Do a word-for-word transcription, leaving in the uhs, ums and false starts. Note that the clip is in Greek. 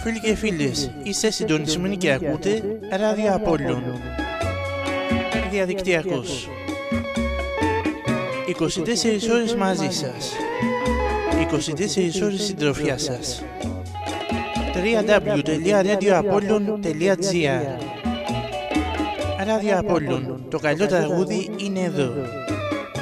Φίλοι και φίλες, είστε συντονισμένοι και ακούτε Ράδιο Απόλλων. Διαδικτυακός. είκοσι τέσσερις ώρες μαζί σας. είκοσι τέσσερις ώρες συντροφιά σας. double-u double-u double-u τελεία radio apollon τελεία gr. Ράδιο Απόλλων. Το καλό τραγούδι είναι εδώ.